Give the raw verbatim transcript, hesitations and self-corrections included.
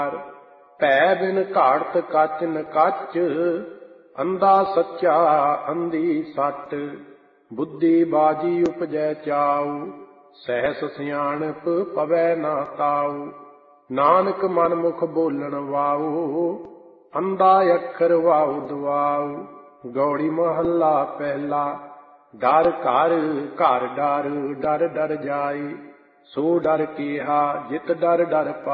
ਭੈ ਬਿਨ ਘਾੜਤ ਕੱਚ ਨ ਕੱਚ, ਅੰਧਾ ਸੱਚਾ ਅੰਧੀ ਸੱਟ। ਬੁੱਧੀ ਬਾਜੀ ਉਪਜੈ ਚਾਉ, ਸਹਿਸ ਸਿਆਣਪ ਪਵੈ ਨਾ ਤਾਉ। ਨਾਨਕ ਮਨ ਮੁਖ ਬੋਲਣ ਵਾਉ, ਅੰਧਾ ਅੱਖਰ ਵਾਉ ਦਵਾਉ। ਗੌੜੀ ਮਹੱਲਾ ਪਹਿਲਾ। ਡਰ ਘਰ ਘਰ ਡਰ, ਡਰ ਡਰ ਜਾਏ, ਸੋ ਡਰ ਕੀਹਾ ਜਿਤ ਡਰ ਡਰ ਪਾਏ।